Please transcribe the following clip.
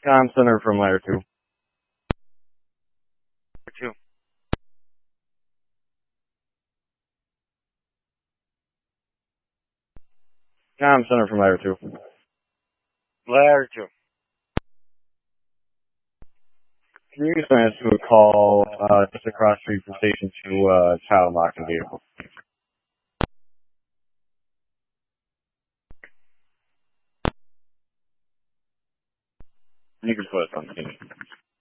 Tom Center from Layer 2. Two. Tom Center from Layer 2. Layer 2. Can you transfer to a call just across street from Station 2, child locking vehicle? You can put it on the scene.